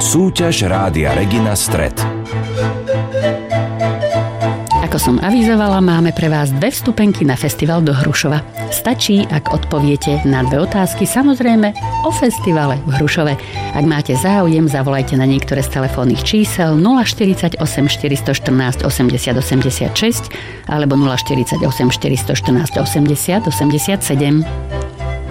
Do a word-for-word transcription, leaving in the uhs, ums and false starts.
Súťaž Rádia Regina Stred. Ako som avizovala, máme pre vás dve vstupenky na festival do Hrušova. Stačí, ak odpoviete na dve otázky, samozrejme o festivale v Hrušove. Ak máte záujem, zavolajte na niektoré z telefónnych čísel nula štyridsaťosem štyristoštrnásť osemdesiat osemdesiatšesť alebo nula štyridsaťosem štyristoštrnásť osemdesiat osemdesiatsedem.